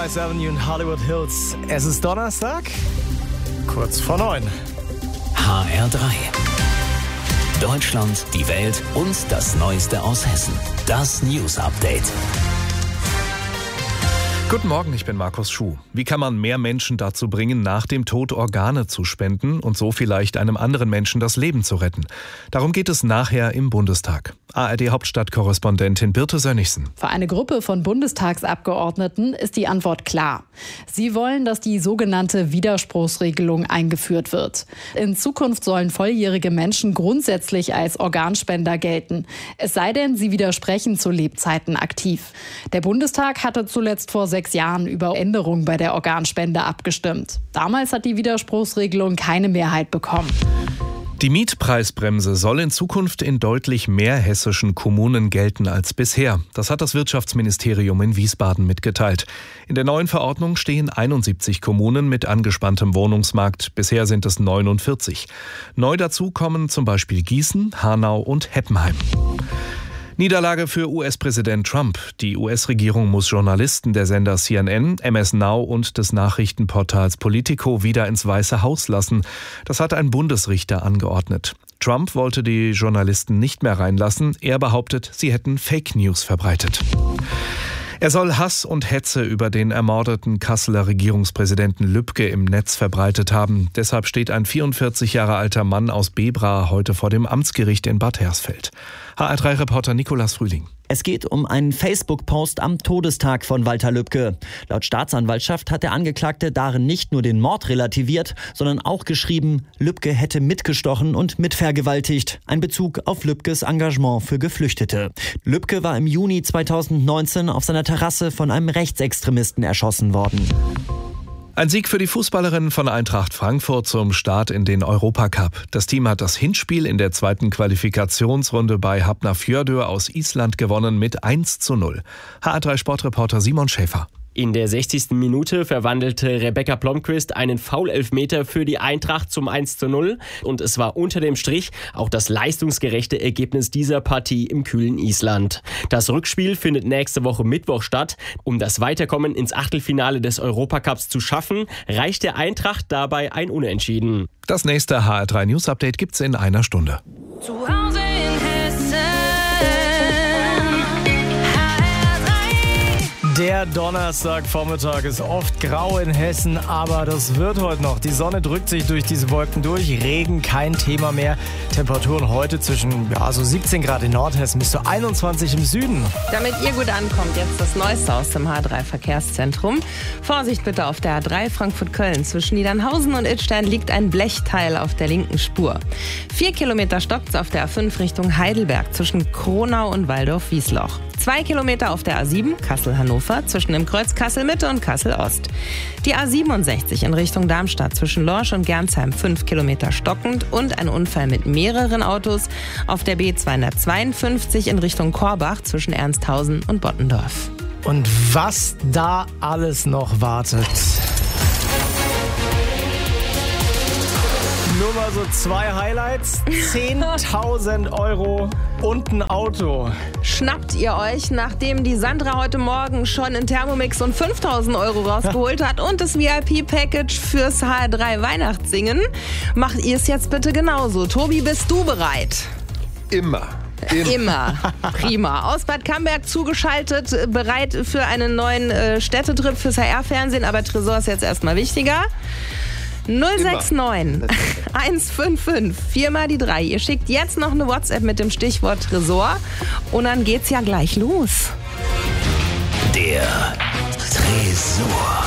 Nice Avenue in Hollywood Hills. Es ist Donnerstag, kurz vor 9. HR3. Deutschland, die Welt und das Neueste aus Hessen. Das News Update. Guten Morgen, ich bin Markus Schuh. Wie kann man mehr Menschen dazu bringen, nach dem Tod Organe zu spenden und so vielleicht einem anderen Menschen das Leben zu retten? Darum geht es nachher im Bundestag. ARD-Hauptstadtkorrespondentin Birte Sönnigsen. Für eine Gruppe von Bundestagsabgeordneten ist die Antwort klar. Sie wollen, dass die sogenannte Widerspruchsregelung eingeführt wird. In Zukunft sollen volljährige Menschen grundsätzlich als Organspender gelten. Es sei denn, sie widersprechen zu Lebzeiten aktiv. Der Bundestag hatte zuletzt vor 6 Jahren über Änderungen bei der Organspende abgestimmt. Damals hat die Widerspruchsregelung keine Mehrheit bekommen. Die Mietpreisbremse soll in Zukunft in deutlich mehr hessischen Kommunen gelten als bisher. Das hat das Wirtschaftsministerium in Wiesbaden mitgeteilt. In der neuen Verordnung stehen 71 Kommunen mit angespanntem Wohnungsmarkt. Bisher sind es 49. Neu dazu kommen zum Beispiel Gießen, Hanau und Heppenheim. Niederlage für US-Präsident Trump. Die US-Regierung muss Journalisten der Sender CNN, MS Now und des Nachrichtenportals Politico wieder ins Weiße Haus lassen. Das hat ein Bundesrichter angeordnet. Trump wollte die Journalisten nicht mehr reinlassen. Er behauptet, sie hätten Fake News verbreitet. Er soll Hass und Hetze über den ermordeten Kasseler Regierungspräsidenten Lübke im Netz verbreitet haben. Deshalb steht ein 44 Jahre alter Mann aus Bebra heute vor dem Amtsgericht in Bad Hersfeld. HR3-Reporter Nikolas Frühling. Es geht um einen Facebook-Post am Todestag von Walter Lübke. Laut Staatsanwaltschaft hat der Angeklagte darin nicht nur den Mord relativiert, sondern auch geschrieben, Lübke hätte mitgestochen und mitvergewaltigt. Ein Bezug auf Lübkes Engagement für Geflüchtete. Lübke war im Juni 2019 auf seiner Terrasse von einem Rechtsextremisten erschossen worden. Ein Sieg für die Fußballerinnen von Eintracht Frankfurt zum Start in den Europacup. Das Team hat das Hinspiel in der zweiten Qualifikationsrunde bei Hafnarfjörður aus Island gewonnen mit 1:0. HR3-Sportreporter Simon Schäfer. In der 60. Minute verwandelte Rebecca Blomqvist einen Foul-Elfmeter für die Eintracht zum 1:0. Und es war unter dem Strich auch das leistungsgerechte Ergebnis dieser Partie im kühlen Island. Das Rückspiel findet nächste Woche Mittwoch statt. Um das Weiterkommen ins Achtelfinale des Europacups zu schaffen, reicht der Eintracht dabei ein Unentschieden. Das nächste HR3 News Update gibt's in einer Stunde. Zu Hause in Hessen. Der Donnerstagvormittag ist oft grau in Hessen, aber das wird heute noch. Die Sonne drückt sich durch diese Wolken durch, Regen kein Thema mehr. Temperaturen heute zwischen so 17 Grad in Nordhessen bis zu 21 im Süden. Damit ihr gut ankommt, jetzt das Neueste aus dem H3-Verkehrszentrum. Vorsicht bitte auf der A3 Frankfurt-Köln. Zwischen Niedernhausen und Idstein liegt ein Blechteil auf der linken Spur. 4 Kilometer stockt's auf der A5 Richtung Heidelberg zwischen Kronau und Waldorf-Wiesloch. 2 Kilometer auf der A7 Kassel-Hannover zwischen dem Kreuz Kassel-Mitte und Kassel-Ost. Die A67 in Richtung Darmstadt zwischen Lorsch und Gernsheim 5 Kilometer stockend und ein Unfall mit mehreren Autos auf der B252 in Richtung Korbach zwischen Ernsthausen und Bottendorf. Und was da alles noch wartet. Nur mal so 2 Highlights. 10.000 Euro und ein Auto. Schnappt ihr euch, nachdem die Sandra heute Morgen schon in Thermomix und 5.000 Euro rausgeholt hat und das VIP-Package fürs HR3 Weihnachtssingen, macht ihr es jetzt bitte genauso. Tobi, bist du bereit? Immer. Prima. Aus Bad Camberg zugeschaltet, bereit für einen neuen Städtetrip fürs HR-Fernsehen, aber Tresor ist jetzt erstmal wichtiger. 069 155 4 mal die 3. Ihr schickt jetzt noch eine WhatsApp mit dem Stichwort Tresor und dann geht's ja gleich los. Der Tresor.